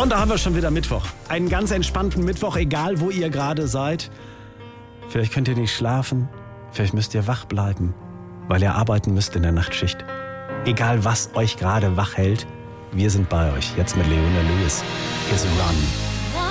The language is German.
Und da haben wir schon wieder Mittwoch. Einen ganz entspannten Mittwoch, egal wo ihr gerade seid. Vielleicht könnt ihr nicht schlafen, vielleicht müsst ihr wach bleiben, weil ihr arbeiten müsst in der Nachtschicht. Egal was euch gerade wach hält, wir sind bei euch. Jetzt mit Leona Lewis. Here's a Run.